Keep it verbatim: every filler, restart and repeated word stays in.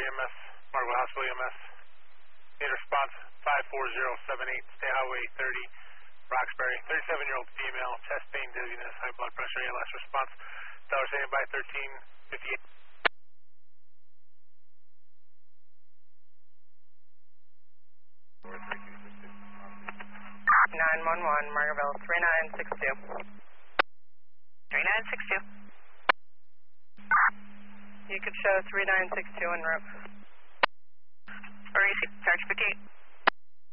E M S, Margaret Hospital E M S. Need response five four zero seven eight, State Highway thirty, Roxbury. thirty-seven-year-old female, chest pain, dizziness, high blood pressure, A L S response. Dollar standing by thirteen fifty-eight. nine one one, Margaretville, three nine six two. three nine six two. You could show three nine six two en route. Or easy, charge fifty-eight.